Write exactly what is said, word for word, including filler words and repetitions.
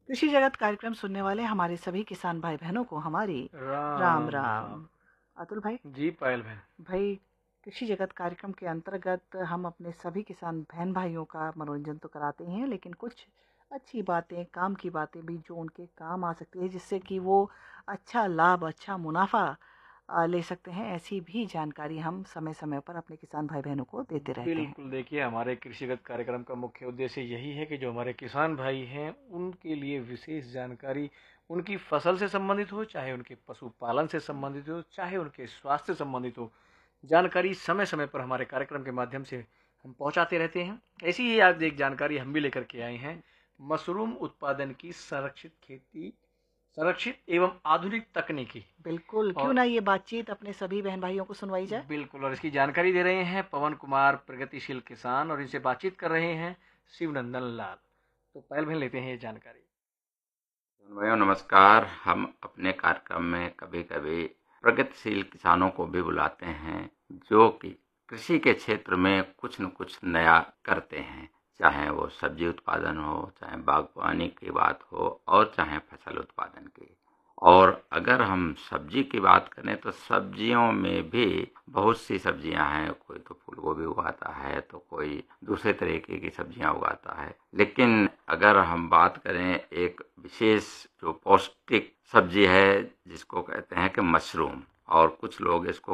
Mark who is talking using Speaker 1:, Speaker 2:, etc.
Speaker 1: कृषि जगत कार्यक्रम सुनने वाले हमारे सभी किसान भाई बहनों को हमारी राम
Speaker 2: राम राम।
Speaker 1: राम। अतुल भाई,
Speaker 2: जी पायल बहन।
Speaker 1: भाई कृषि जगत कार्यक्रम के अंतर्गत हम अपने सभी किसान बहन भाइयों का मनोरंजन तो कराते ही हैं, लेकिन कुछ अच्छी बातें, काम की बातें भी जो उनके काम आ सकती है, जिससे कि वो अच्छा लाभ, अच्छा मुनाफा आ, ले सकते हैं, ऐसी भी जानकारी हम समय समय पर अपने किसान भाई बहनों को देते रहते हैं।
Speaker 2: बिल्कुल, देखिए हमारे कृषिगत कार्यक्रम का मुख्य उद्देश्य यही है कि जो हमारे किसान भाई हैं उनके लिए विशेष जानकारी उनकी फसल से संबंधित हो, चाहे उनके पशुपालन से संबंधित हो, चाहे उनके स्वास्थ्य से संबंधित हो, जानकारी समय समय पर हमारे कार्यक्रम के माध्यम से हम पहुंचाते रहते हैं। ऐसी ही आज एक जानकारी हम भी लेकर के आए हैं, मशरूम उत्पादन की संरक्षित खेती, संरक्षित एवं आधुनिक तकनीकी।
Speaker 1: बिल्कुल, क्यों
Speaker 2: और
Speaker 1: ना ये बातचीत अपने सभी बहन भाइयों को सुनवाई जाए।
Speaker 2: बिल्कुल, और इसकी जानकारी दे रहे हैं पवन कुमार, प्रगतिशील किसान, और इनसे बातचीत कर रहे हैं शिवनंदन लाल। तो पहल बहन लेते हैं ये जानकारी।
Speaker 3: भाइयों नमस्कार। हम अपने कार्यक्रम में कभी कभी प्रगतिशील किसानों को भी बुलाते हैं जो कि कृषि के क्षेत्र में कुछ न कुछ नया करते हैं, चाहे वो सब्जी उत्पादन हो, चाहे बागवानी की बात हो और चाहे फसल उत्पादन की। और अगर हम सब्जी की बात करें तो सब्जियों में भी बहुत सी सब्जियां हैं, कोई तो फूल गोभी उगाता है तो कोई दूसरे तरीके की सब्जियां उगाता है। लेकिन अगर हम बात करें एक विशेष जो पौष्टिक सब्जी है जिसको कहते हैं कि मशरूम, और कुछ लोग इसको